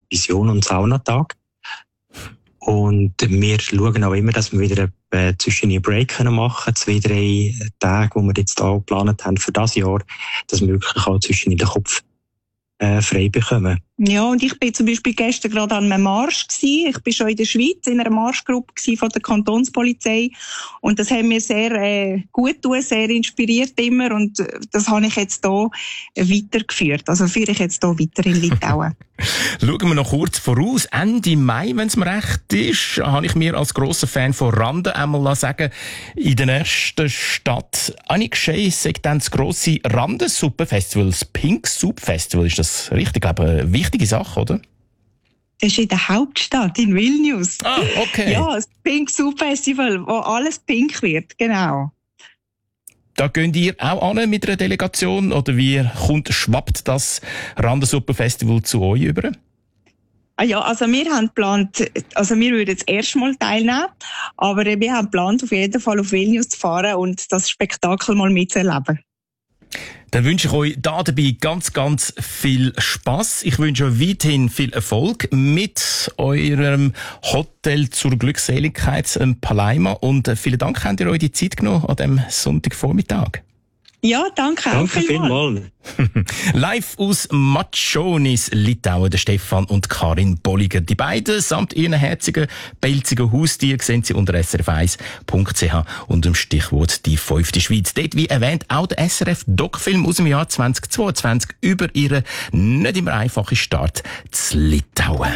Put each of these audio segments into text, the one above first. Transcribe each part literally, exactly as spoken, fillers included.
Vision- und Saunatag. Und wir schauen auch immer, dass wir wieder äh, zwischen einen Break machen können, zwei, drei Tage, die wir jetzt auch geplant haben für das Jahr, dass wir wirklich auch zwischen den Kopf äh, frei bekommen. Ja, und ich bin zum Beispiel gestern gerade an einem Marsch gewesen. Ich bin schon in der Schweiz in einer Marschgruppe gewesen von der Kantonspolizei. Und das hat mir sehr äh, gut getan, sehr inspiriert immer. Und das habe ich jetzt hier weitergeführt. Also führe ich jetzt hier weiter in Litauen. Schauen wir noch kurz voraus. Ende Mai, wenn es mir recht ist, habe ich mir als grosser Fan von Rande einmal sagen, in der ersten Stadt Annikschei sagt dann das grosse Rande-Suppe-Festival, das Pink Soup Festival. Ist das richtig? Ich glaube, eine wichtige Sache, oder? Das ist in der Hauptstadt, in Vilnius. Ah, okay. Ja, das Pink Soup Festival, wo alles pink wird, genau. Da geht ihr auch an mit einer Delegation, oder wie kommt, schwappt das Randesuppenfestival zu euch über? Ah ja, also wir haben geplant, also wir würden jetzt erstmal teilnehmen, aber wir haben geplant, auf jeden Fall auf Vilnius zu fahren und das Spektakel mal mitzuerleben. Dann wünsche ich euch da dabei ganz, ganz viel Spass. Ich wünsche euch weiterhin viel Erfolg mit eurem Hotel zur Glückseligkeit, Palaima. Und vielen Dank, habt ihr euch die Zeit genommen an diesem Sonntagvormittag. Ja, danke auch Danke vielmals. Live aus Matschonis, Litauen, der Stefan und Karin Bolliger. Die beiden samt ihren herzigen, pelzigen Haustieren sehen Sie unter s r f eins punkt c h unter dem Stichwort «Die fünfte Schweiz». Dort, wie erwähnt, auch der S R F-Doc-Film aus dem Jahr zweitausendzweiundzwanzig über ihren nicht immer einfachen Start zu Litauen.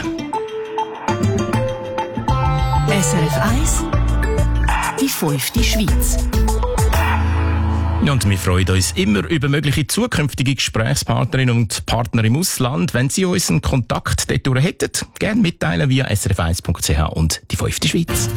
S R F eins «Die fünfte Schweiz». Und wir freuen uns immer über mögliche zukünftige Gesprächspartnerinnen und Partner im Ausland. Wenn Sie uns einen Kontakt dort hätten, gerne mitteilen via s r f eins punkt c h und die fünfte Schweiz.